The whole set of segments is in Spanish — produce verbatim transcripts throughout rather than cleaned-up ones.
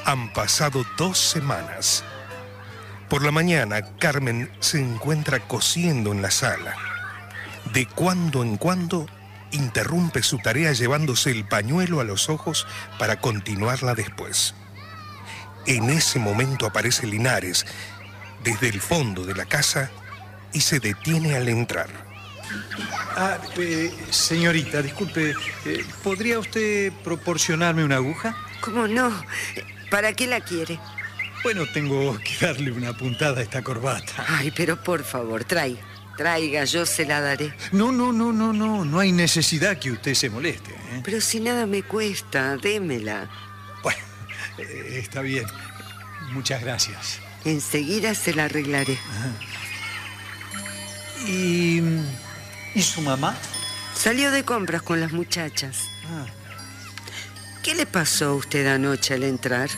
Han pasado dos semanas. Por la mañana, Carmen se encuentra cosiendo en la sala. De cuando en cuando, interrumpe su tarea llevándose el pañuelo a los ojos para continuarla después. En ese momento aparece Linares desde el fondo de la casa y se detiene al entrar. Ah, eh, señorita, disculpe, eh, ¿podría usted proporcionarme una aguja? ¿Cómo no? ¿Para qué la quiere? Bueno, tengo que darle una puntada a esta corbata. Ay, pero por favor, traiga, traiga, yo se la daré. No, no, no, no, no, no hay necesidad que usted se moleste, ¿eh? Pero si nada me cuesta, démela. Bueno, eh, está bien. Muchas gracias. Enseguida se la arreglaré. ¿Y, ¿y su mamá? Salió de compras con las muchachas. Ah. ¿Qué le pasó a usted anoche al entrar?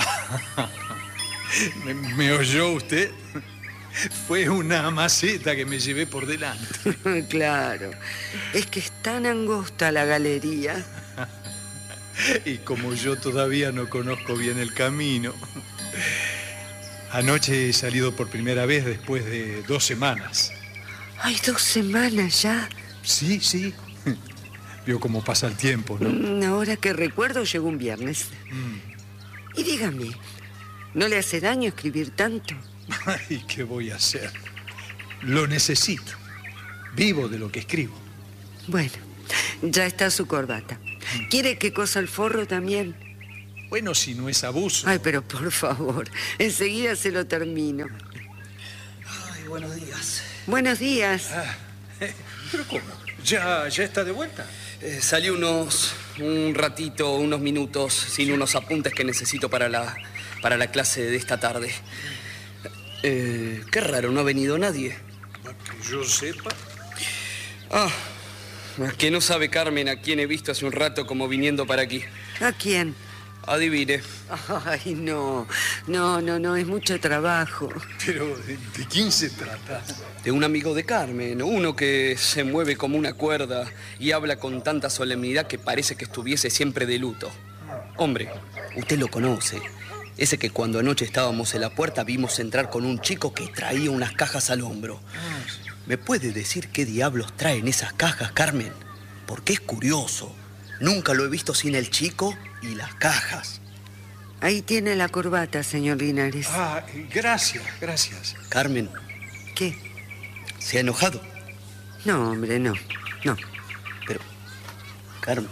¿Me, me oyó usted? Fue una maceta que me llevé por delante. Claro, es que es tan angosta la galería. Y como yo todavía no conozco bien el camino. Anoche he salido por primera vez después de dos semanas. Ay, dos semanas ya. Sí, sí. Vio cómo pasa el tiempo, ¿no? Ahora que recuerdo, llegó un viernes. Mm. Y dígame, ¿no le hace daño escribir tanto? Ay, ¿qué voy a hacer? Lo necesito. Vivo de lo que escribo. Bueno, ya está su corbata. ¿Quiere que cosa el forro también? Bueno, si no es abuso. Ay, pero por favor, enseguida se lo termino. Ay, buenos días. Buenos días. Ah, eh, ¿pero cómo? ¿Ya, ya está de vuelta? Eh, salí unos... un ratito, unos minutos, sin unos apuntes que necesito para la, para la clase de esta tarde. Eh, qué raro, no ha venido nadie. Que yo sepa. Ah, que no sabe Carmen a quién he visto hace un rato como viniendo para aquí. ¿A quién? Adivine. Ay, no, no, no, no, es mucho trabajo. Pero, ¿de, de quién se trata? De un amigo de Carmen, uno que se mueve como una cuerda y habla con tanta solemnidad que parece que estuviese siempre de luto. Hombre, usted lo conoce. Ese que cuando anoche estábamos en la puerta vimos entrar con un chico que traía unas cajas al hombro. ¿Me puede decir qué diablos traen esas cajas, Carmen? Porque es curioso. Nunca lo he visto sin el chico y las cajas. Ahí tiene la corbata, señor Linares. Ah, gracias, gracias. Carmen, ¿Qué? ¿se ha enojado? No, hombre, no, no. Pero, Carmen...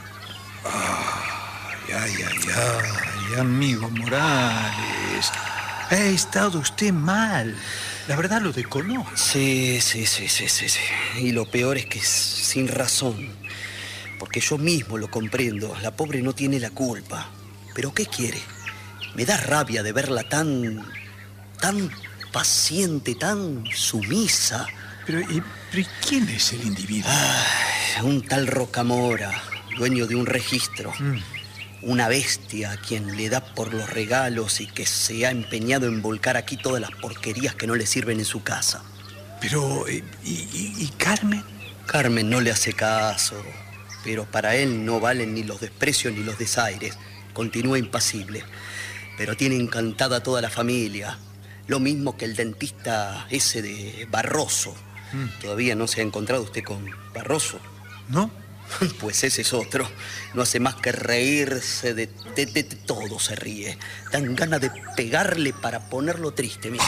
Ay, ay, ay, ay, amigo Morales. Ha estado usted mal. La verdad lo desconozco. Sí, sí, sí, sí, sí, sí. Y lo peor es que es sin razón. Porque yo mismo lo comprendo. La pobre no tiene la culpa. ¿Pero qué quiere? Me da rabia de verla tan... tan paciente, tan sumisa. Pero, ¿y, pero ¿y quién es el individuo? Ay, un tal Rocamora, dueño de un registro. Mm. Una bestia a quien le da por los regalos y que se ha empeñado en volcar aquí todas las porquerías que no le sirven en su casa. Pero, ¿y, y, y Carmen? Carmen no le hace caso, pero para él no valen ni los desprecios ni los desaires. Continúa impasible, pero tiene encantada a toda la familia. Lo mismo que el dentista ese de Barroso. Mm. ¿Todavía no se ha encontrado usted con Barroso? ¿No? Pues ese es otro. No hace más que reírse de, de, de, de todo, se ríe. Dan ganas de pegarle para ponerlo triste, mira.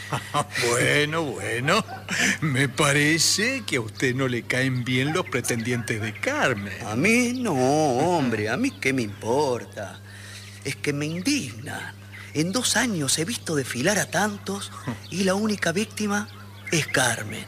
Bueno, bueno. Me parece que a usted no le caen bien los pretendientes de Carmen. A mí no, hombre. A mí qué me importa. Es que me indigna. En dos años he visto desfilar a tantos y la única víctima es Carmen.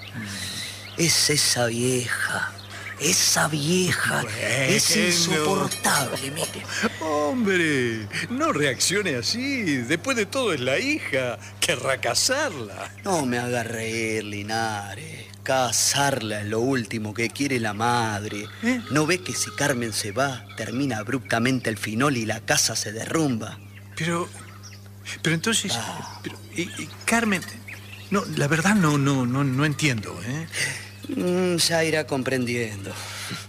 Es esa vieja. Esa vieja Bueno. es insoportable, mire. Hombre, no reaccione así. Después de todo es la hija. Querrá casarla. No me haga reír, Linares. Casarla es lo último que quiere la madre. ¿Eh? ¿No ve que si Carmen se va, termina abruptamente el finol y la casa se derrumba? Pero, pero entonces, Ah. pero, y, y Carmen, no, la verdad no, no, no, no entiendo, ¿eh? Mm, ya irá comprendiendo.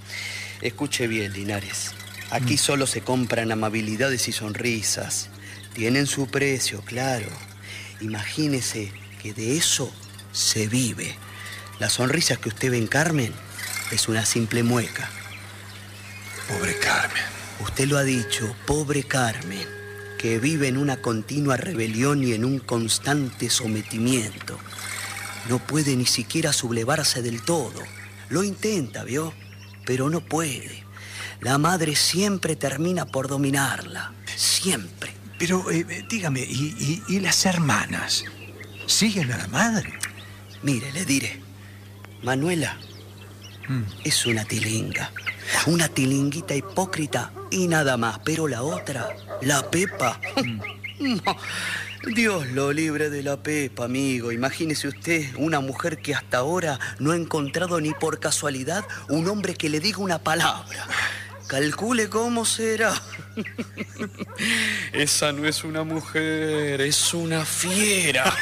Escuche bien, Linares. Aquí solo se compran amabilidades y sonrisas. Tienen su precio, claro. Imagínese que de eso se vive. La sonrisa que usted ve en Carmen es una simple mueca. Pobre Carmen. Usted lo ha dicho, pobre Carmen, que vive en una continua rebelión y en un constante sometimiento. No puede ni siquiera sublevarse del todo. Lo intenta, ¿vio? Pero no puede. La madre siempre termina por dominarla. Siempre. Pero eh, dígame, ¿y, y, y las hermanas? ¿Siguen a la madre? Mire, le diré. Manuela mm. es una tilinga. Una tilinguita hipócrita y nada más. Pero la otra, la Pepa... Mm. No, Dios lo libre de la Pepa, amigo. Imagínese usted una mujer que hasta ahora no ha encontrado ni por casualidad un hombre que le diga una palabra. Calcule cómo será. Esa no es una mujer, es una fiera.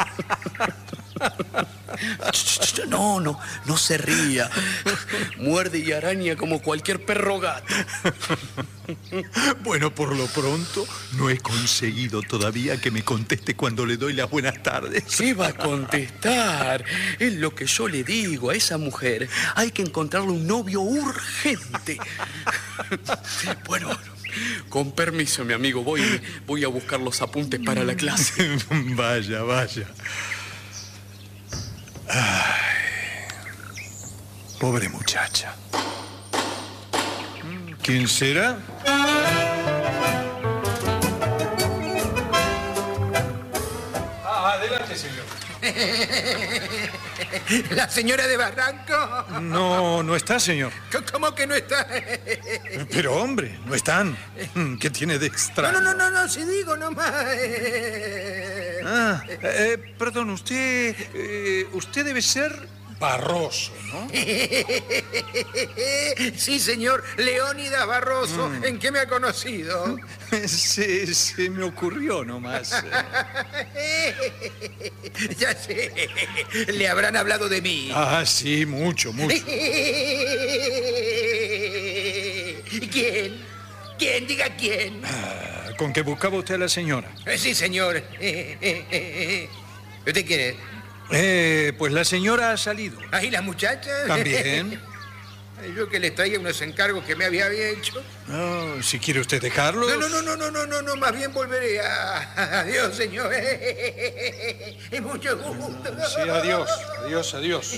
No, no, no se ría. Muerde y araña como cualquier perro gato. Bueno, por lo pronto, no he conseguido todavía que me conteste cuando le doy las buenas tardes. ¿Qué va a contestar? Es lo que yo le digo a esa mujer. Hay que encontrarle un novio urgente. Bueno, con permiso, mi amigo, voy, voy a buscar los apuntes para la clase. Vaya, vaya. Ay, pobre muchacha. ¿Quién será? Ah, adelante, señor. ¿La señora de Barranco? No, no está, señor. ¿Cómo que no está? Pero, hombre, no están. ¿Qué tiene de extraño? No, no, no, no, si digo nomás. Ah, eh, perdón, usted... Eh, usted debe ser Barroso, ¿no? Sí, señor, Leónidas Barroso. Mm. ¿En qué me ha conocido? Se, se me ocurrió nomás. Ya sé, le habrán hablado de mí. Ah, sí, mucho, mucho. ¿Quién? ¿Quién? Diga quién. Ah, ¿con qué buscaba usted a la señora? Eh, sí, señor. ¿Usted quién es? Eh, pues la señora ha salido. ¿Ah, y la muchacha? También. Yo que les traía unos encargos que me había hecho. No, si quiere usted dejarlos. No, no, no, no, no, no, no, no, más bien volveré a... Adiós, señor. Es mucho gusto. Sí, adiós, adiós, adiós.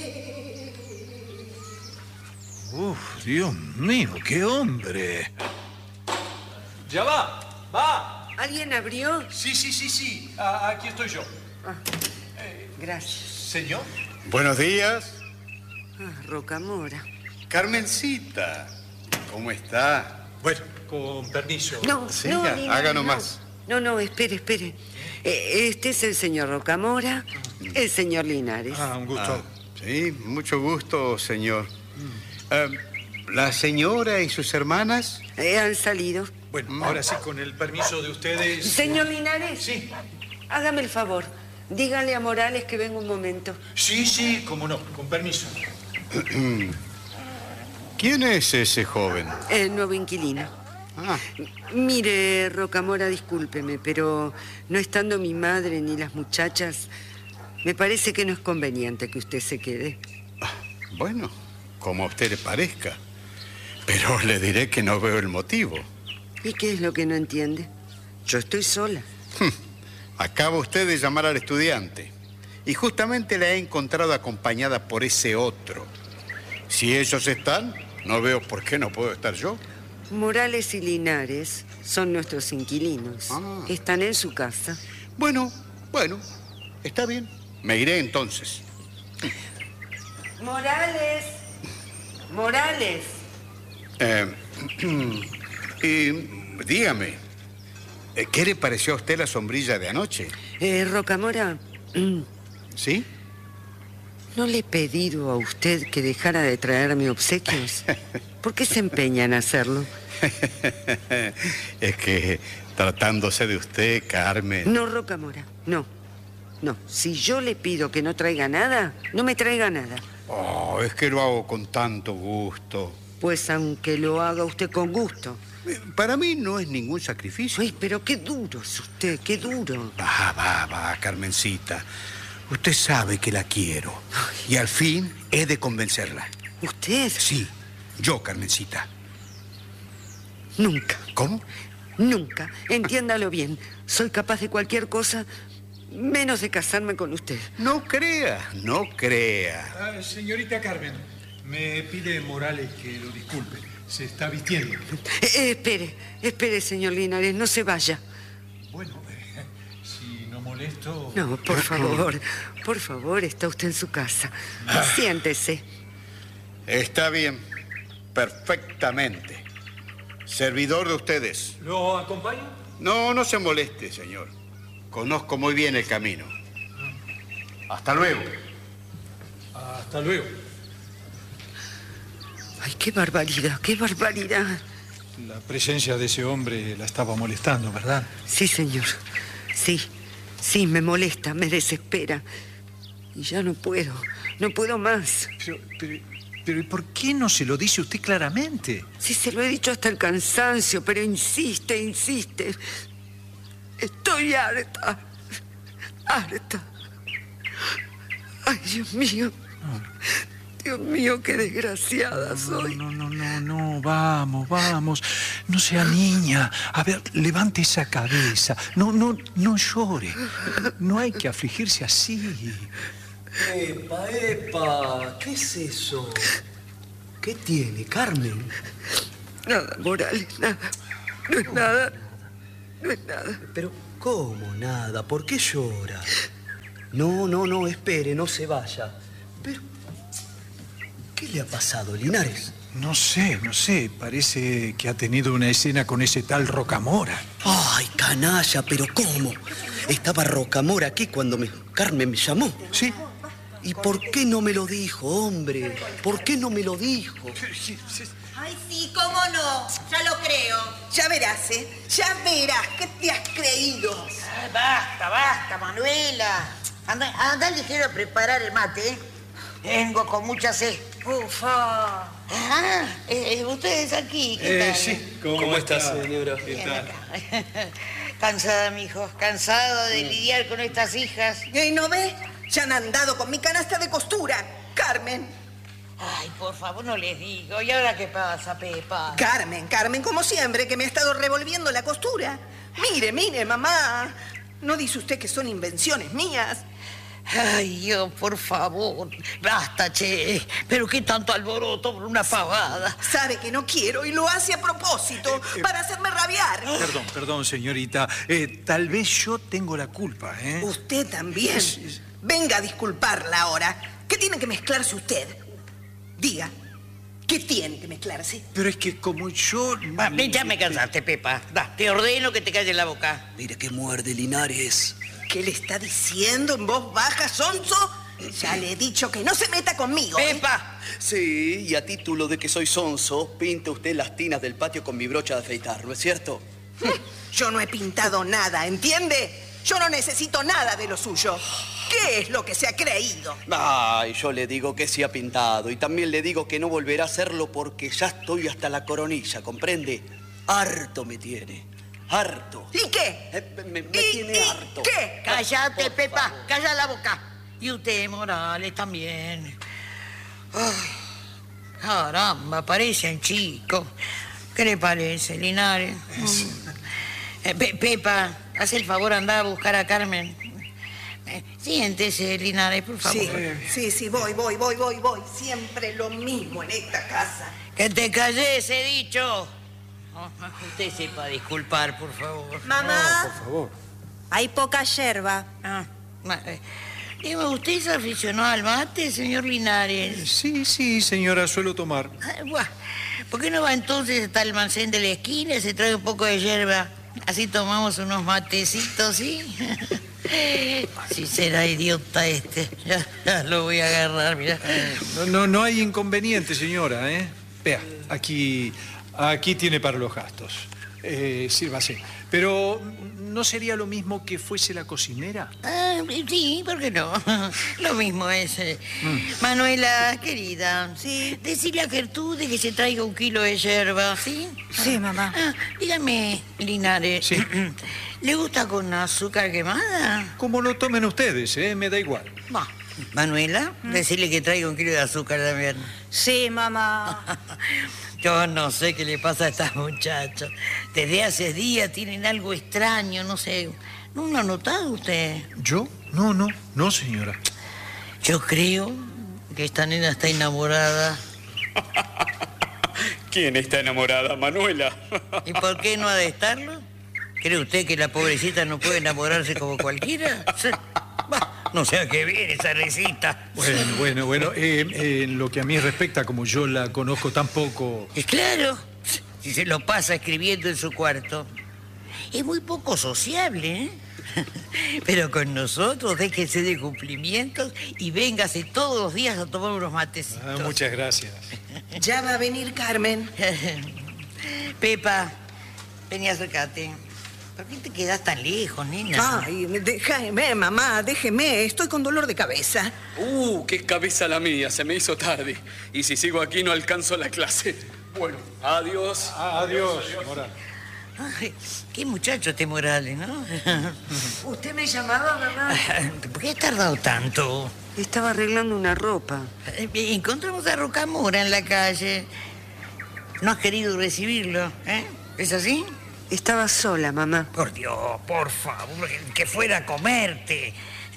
Uf, Dios mío, qué hombre. Ya va, va. ¿Alguien abrió? Sí, sí, sí, sí. Ah, aquí estoy yo. Ah, gracias. Señor. Buenos días. Ah, Rocamora. Carmencita, ¿cómo está? Bueno, con permiso. No, Sí, no, haga ni nada, nomás. No, no, espere, espere. Eh, Este es el señor Rocamora, el señor Linares. Ah, un gusto. Ah, sí, mucho gusto, señor. Eh, ¿La señora y sus hermanas? Eh, han salido. Bueno, ahora sí, con el permiso de ustedes. Señor Linares. Sí. Hágame el favor. Dígale a Morales que venga un momento. Sí, sí, cómo no, con permiso. ¿Quién es ese joven? El nuevo inquilino. Ah, Mire, Rocamora, discúlpeme, pero no estando mi madre ni las muchachas, me parece que no es conveniente que usted se quede. bueno, como a usted le parezca. Pero le diré que no veo el motivo. ¿Y qué es lo que no entiende? Yo estoy sola. Acaba usted de llamar al estudiante y justamente la he encontrado acompañada por ese otro. Si ellos están, no veo por qué no puedo estar yo. Morales y Linares son nuestros inquilinos. Ah. Están en su casa. Bueno, bueno, está bien. Me iré entonces. Morales. Morales. Eh, y dígame, ¿qué le pareció a usted la sombrilla de anoche? Eh, Rocamora, ¿Sí? ¿no le he pedido a usted que dejara de traerme obsequios? ¿Por qué se empeña en hacerlo? Es que tratándose de usted, Carmen... No, Rocamora, no. No, si yo le pido que no traiga nada, no me traiga nada. Oh, es que lo hago con tanto gusto. Pues aunque lo haga usted con gusto, Para mí no es ningún sacrificio. Ay, pero qué duro es usted, qué duro. Va, va, va, Carmencita. Usted sabe que la quiero. Y al fin he de convencerla. ¿Usted? Sí, yo, Carmencita. Nunca. ¿Cómo? Nunca. Entiéndalo bien. Soy capaz de cualquier cosa, menos de casarme con usted. No crea, no crea. Ah, señorita Carmen, me pide Morales que lo disculpe. Se está vistiendo. Eh, eh, espere, espere, señor Linares, no se vaya. Bueno, eh, si no molesto... No, por favor, por favor, está usted en su casa. Siéntese. Está bien, perfectamente. Servidor de ustedes. ¿Lo acompaño? No, no se moleste, señor. Conozco muy bien el camino. Hasta luego. Hasta luego. Ay, qué barbaridad, qué barbaridad. La presencia de ese hombre la estaba molestando, ¿verdad? Sí, señor. Sí, sí, me molesta, me desespera. Y ya no puedo, no puedo más. Pero, pero, pero ¿y por qué no se lo dice usted claramente? Sí, se lo he dicho hasta el cansancio, pero insiste, insiste. Estoy harta, harta. Ay, Dios mío. Dios mío, qué desgraciada soy. No, no, no, no, no, vamos, vamos. No sea niña. A ver, levante esa cabeza. No, no, no llore. No hay que afligirse así. Epa, epa, ¿qué es eso? ¿Qué tiene, Carmen? Nada, Morales, nada. No es nada. No es nada. Pero, ¿cómo nada? ¿Por qué llora? No, no, no, espere, no se vaya. Pero, ¿qué le ha pasado, Linares? No sé, no sé. Parece que ha tenido una escena con ese tal Rocamora. Ay, canalla, pero ¿cómo? Estaba Rocamora aquí cuando me, Carmen me llamó. Sí. ¿Y por qué no me lo dijo, hombre? ¿Por qué no me lo dijo? Ay, sí, cómo no. Ya lo creo. Ya verás, ¿eh? Ya verás. ¿Qué te has creído? Ay, basta, basta, Manuela. Anda, anda ligero a preparar el mate, ¿eh? Vengo con mucha sed. Ufa. Ah, eh, ¿ustedes aquí? ¿Qué Eh, tal? sí. ¿Cómo, ¿Cómo estás, señora? ¿Qué Bien tal? acá. Cansada, mijo. Cansado de lidiar con estas hijas. ¿Y no ves? Ya han andado con mi canasta de costura. Carmen. Ay, por favor, no les digo. ¿Y ahora qué pasa, Pepa? Carmen, Carmen, como siempre, que me ha estado revolviendo la costura. Mire, mire, mamá. ¿No dice usted que son invenciones mías? Ay, Dios, por favor. Basta, che. Pero qué tanto alboroto por una pavada. Sabe que no quiero y lo hace a propósito, para hacerme rabiar. Perdón, perdón, señorita. Eh, tal vez yo tengo la culpa, ¿eh? Usted también. Venga a disculparla ahora. ¿Qué tiene que mezclarse usted? Diga, ¿qué tiene que mezclarse? Pero es que como yo... Va, ya me cansaste, Pepa. Da, te ordeno que te calles la boca. Mira que muerde, Linares. ¿Qué le está diciendo en voz baja, sonso? Ya le he dicho que no se meta conmigo. ¿eh? ¡Pepa! Sí, y a título de que soy sonso, pinta usted las tinas del patio con mi brocha de afeitar, ¿no es cierto? Yo no he pintado nada, ¿entiende? Yo no necesito nada de lo suyo. ¿Qué es lo que se ha creído? Ay, yo le digo que sí ha pintado y también le digo que no volverá a hacerlo porque ya estoy hasta la coronilla, ¿comprende? Harto me tiene, harto. ¿Y qué? Eh, me me ¿Y, tiene y harto. qué? Cállate, Por Pepa. favor. Calla la boca. Y usted, Morales, también. Ay, caramba, parecen chicos. ¿Qué le parece, Linares? Mm. Eh, Pe- Pepa, haz el favor, anda a buscar a Carmen. Eh, siéntese, Linares, por favor. Sí, sí, sí, voy, voy, voy, voy, voy. Siempre lo mismo en esta casa. Que te calles, he dicho. Oh, usted sepa disculpar, por favor. Mamá, Por favor. hay poca yerba. Ah, ma- eh, dime, ¿usted se aficionó al mate, señor Linares? Sí, sí, señora, suelo tomar. Ah, buah, ¿por qué no va entonces hasta el almacén de la esquina y se trae un poco de yerba? Así tomamos unos matecitos, ¿sí? Si será idiota este. Ya, ya lo voy a agarrar, mira. No, no, no hay inconveniente, señora, ¿eh? Vea, aquí, aquí tiene para los gastos. Eh, sírvase. Pero ¿no sería lo mismo que fuese la cocinera? Ah, sí, ¿por qué no? Lo mismo es. eh. Mm. Manuela, querida. Sí. Decile a Gertrude que se traiga un kilo de yerba, ¿sí? Sí, mamá. Ah, dígame, Linares. Sí. ¿Le gusta con azúcar quemada? Como lo tomen ustedes, ¿eh? Me da igual. Va. Manuela, decile que traiga un kilo de azúcar también. Sí, mamá. Yo no sé qué le pasa a estas muchachas. Desde hace días tienen algo extraño, no sé. ¿No lo ha notado usted? ¿Yo? No, no, no, señora. Yo creo que esta nena está enamorada. ¿Quién está enamorada, Manuela? ¿Y por qué no ha de estarlo? ¿Cree usted que la pobrecita no puede enamorarse como cualquiera? Sí. Bah, no sé a qué viene esa risita. Bueno, bueno, bueno. Eh, eh, en lo que a mí respecta, como yo la conozco tan poco... Es claro, si se lo pasa escribiendo en su cuarto. Es muy poco sociable, ¿eh? Pero con nosotros déjese de cumplimientos y véngase todos los días a tomar unos matecitos. Ah, muchas gracias. Ya va a venir Carmen. Pepa, vení, acércate. ¿Por qué te quedás tan lejos, nena? Ay, déjeme, mamá, déjeme. Estoy con dolor de cabeza. Uh, qué cabeza la mía, se me hizo tarde. Y si sigo aquí no alcanzo la clase. Bueno, adiós. Ah, adiós, Morales. Ay, qué muchacho este Morales, ¿no? ¿Usted me llamaba, mamá? ¿Por qué has tardado tanto? Estaba arreglando una ropa. Encontramos a Rocamora en la calle. No has querido recibirlo, ¿eh? ¿Es así? Estaba sola, mamá. Por Dios, por favor, que fuera a comerte.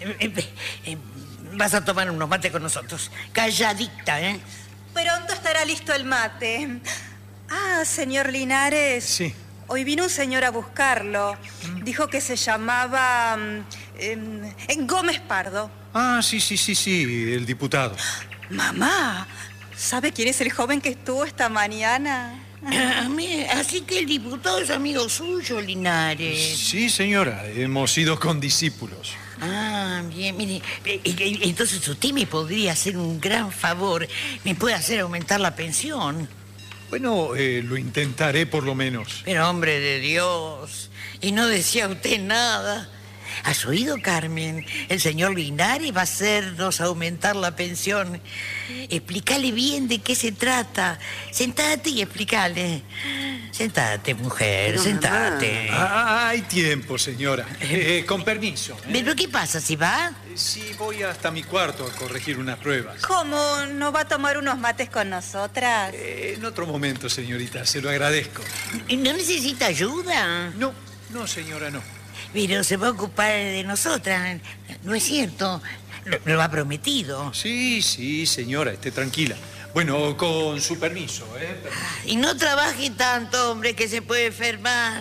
Vas a tomar unos mates con nosotros. Calladita, ¿eh? Pronto estará listo el mate. Ah, señor Linares. Sí. Hoy vino un señor a buscarlo. Dijo que se llamaba eh, Gómez Pardo. Ah, sí, sí, sí, sí, el diputado. Mamá, ¿sabe quién es el joven que estuvo esta mañana? A mí, así que el diputado es amigo suyo, Linares. Sí, señora, hemos sido condiscípulos. Ah, bien, mire, entonces usted me podría hacer un gran favor. Me puede hacer aumentar la pensión. Bueno, eh, lo intentaré por lo menos. Pero, hombre de Dios, y no decía usted nada. ¿Has oído, Carmen? El señor Linares va a hacernos aumentar la pensión. Explícale bien de qué se trata. Sentate y explícale. Sentate, mujer, Pero, sentate. Ah, hay tiempo, señora. Eh, con permiso. ¿eh? ¿Pero qué pasa, si va? Sí, voy hasta mi cuarto a corregir unas pruebas. ¿Cómo? ¿No va a tomar unos mates con nosotras? Eh, en otro momento, señorita, se lo agradezco. ¿No necesita ayuda? No, no, señora, no. Pero se va a ocupar de nosotras. ¿No es cierto? Lo, lo ha prometido. Sí, sí, señora, esté tranquila. Bueno, con su permiso, ¿eh? Y no trabaje tanto, hombre, que se puede enfermar.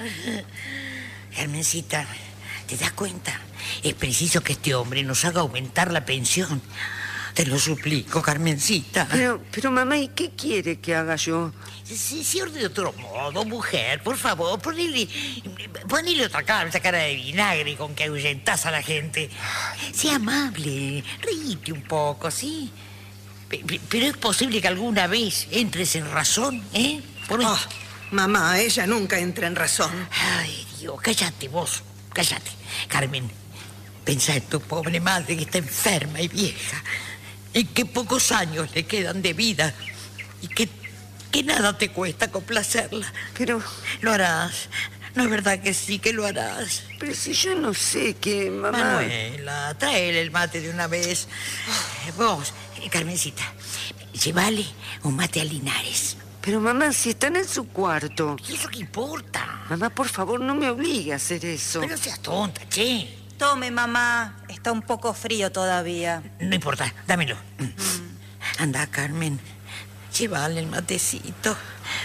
Carmencita, ¿te das cuenta? Es preciso que este hombre nos haga aumentar la pensión. Te lo suplico, Carmencita. Pero, pero mamá, ¿y qué quiere que haga yo? Sí, sí, de otro modo, mujer, por favor, ponele, ponele otra cara, esa cara de vinagre con que ahuyentás a la gente. Sea amable, ríete un poco, ¿sí? Pero es posible que alguna vez entres en razón, ¿eh? Por Oh, mamá, ella nunca entra en razón. Ay, Dios, cállate vos, cállate. Carmen, pensá en tu pobre madre que está enferma y vieja, en que pocos años le quedan de vida y que, que nada te cuesta complacerla. Pero... Lo harás. ¿No es verdad que sí, que lo harás? Pero si yo no sé qué, mamá... Manuela, tráele el mate de una vez. Vos, Carmencita, llévale un mate a Linares. Pero mamá, si están en su cuarto... ¿Y eso qué importa? Mamá, por favor, no me obligue a hacer eso. Pero seas tonta, che. Tome, mamá. Está un poco frío todavía. No importa, dámelo. Mm. Anda, Carmen, llévale el matecito.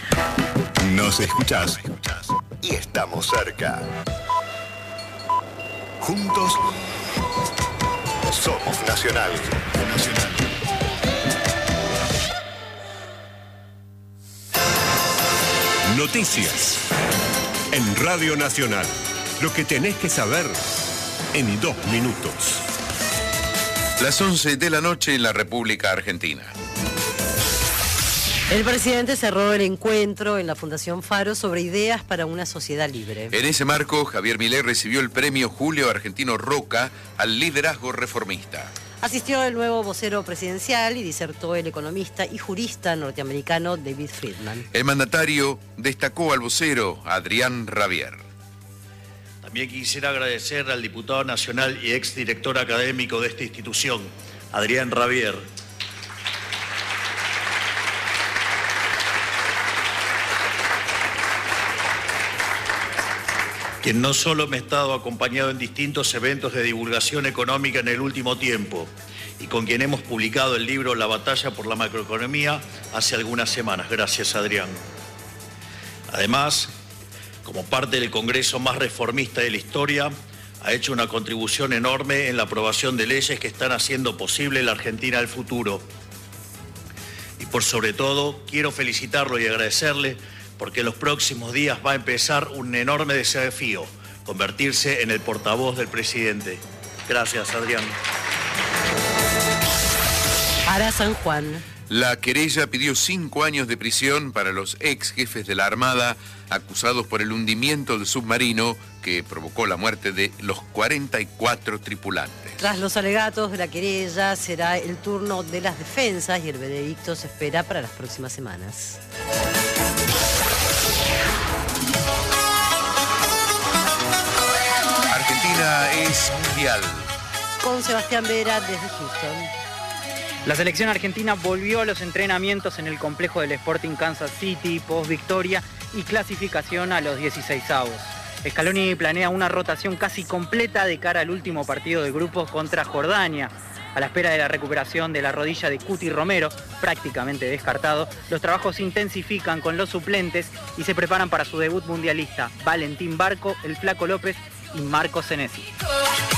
Nos escuchás y estamos cerca. Juntos somos Nacional. Nacional. Noticias en Radio Nacional. Lo que tenés que saber en dos minutos. Las once de la noche en la República Argentina. El presidente cerró el encuentro en la Fundación Faro sobre ideas para una sociedad libre. En ese marco, Javier Milei recibió el premio Julio Argentino Roca al liderazgo reformista. Asistió el nuevo vocero presidencial y disertó el economista y jurista norteamericano David Friedman. El mandatario destacó al vocero Adrián Rabier. También quisiera agradecer al diputado nacional y exdirector académico de esta institución, Adrián Rabier, quien no solo me ha estado acompañado en distintos eventos de divulgación económica en el último tiempo y con quien hemos publicado el libro La batalla por la macroeconomía hace algunas semanas. Gracias, Adrián. Además, como parte del Congreso más reformista de la historia, ha hecho una contribución enorme en la aprobación de leyes que están haciendo posible la Argentina del futuro. Y por sobre todo, quiero felicitarlo y agradecerle porque en los próximos días va a empezar un enorme desafío, convertirse en el portavoz del presidente. Gracias, Adrián. Para San Juan. La querella pidió cinco años de prisión para los ex jefes de la Armada acusados por el hundimiento del submarino que provocó la muerte de los cuarenta y cuatro tripulantes. Tras los alegatos de la querella, será el turno de las defensas y el veredicto se espera para las próximas semanas. Argentina es mundial. Con Sebastián Vera desde Houston. La selección argentina volvió a los entrenamientos en el complejo del Sporting Kansas City, post victoria y clasificación a los dieciseisavos. Scaloni planea una rotación casi completa de cara al último partido de grupos contra Jordania. A la espera de la recuperación de la rodilla de Cuti Romero, prácticamente descartado, los trabajos se intensifican con los suplentes y se preparan para su debut mundialista Valentín Barco, el Flaco López y Marco Senesi.